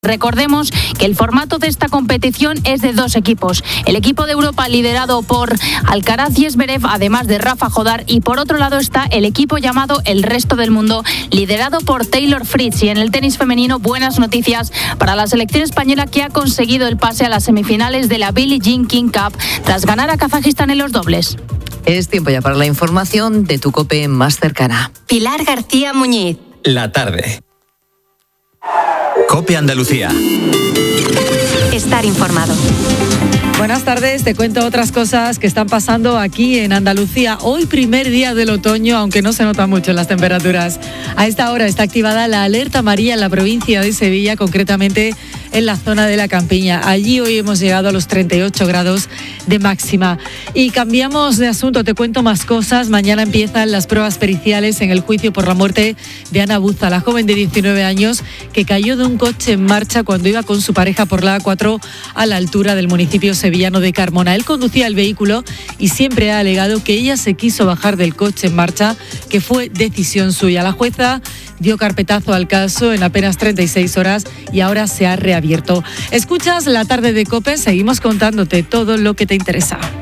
Recordemos que el formato de esta competición es de 2 equipos. El equipo de Europa liderado por Alcaraz y Zverev, además de Rafa Jodar, y por otro lado está el equipo llamado El Resto del Mundo, liderado por Taylor Fritz. Y en el tenis femenino, buenas noticias para la selección española, que ha conseguido el pase a las semifinales de la Billie Jean King Cup tras ganar a Kazajistán en los dobles. Es tiempo ya para la información de tu COPE más cercana. Pilar García Muñiz. La tarde. COPE Andalucía. Estar informado. Buenas tardes, te cuento otras cosas que están pasando aquí en Andalucía. Hoy, primer día del otoño, aunque no se nota mucho en las temperaturas. A esta hora está activada la alerta amarilla en la provincia de Sevilla, concretamente en la zona de la Campiña. Allí hoy hemos llegado a los 38 grados de máxima. Y cambiamos de asunto, te cuento más cosas. Mañana empiezan las pruebas periciales en el juicio por la muerte de Ana Buza, la joven de 19 años que cayó de un coche en marcha cuando iba con su pareja por la A4 a la altura del municipio sevillano de Carmona. Él conducía el vehículo y siempre ha alegado que ella se quiso bajar del coche en marcha, que fue decisión suya. La jueza dio carpetazo al caso en apenas 36 horas y ahora se ha reabierto. Escuchas La Tarde de COPE, seguimos contándote todo lo que te interesa.